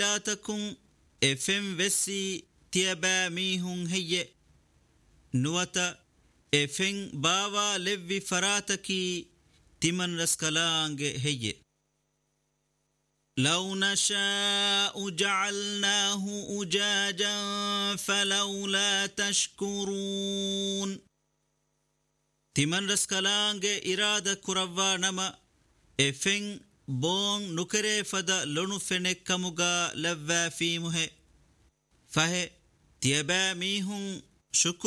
تكون افم وسي تيبا ميهن هي نوتا افن باوا لوي فراتكي تمن رسكلانج هي لو نشاء جعلناه أجاجا فلولا تشكرون تمن رسكلانج إرادة كروا نما افن بون نكره فدا لونو فنك كموغا لوا فيمه فه تيبا ميهن شكر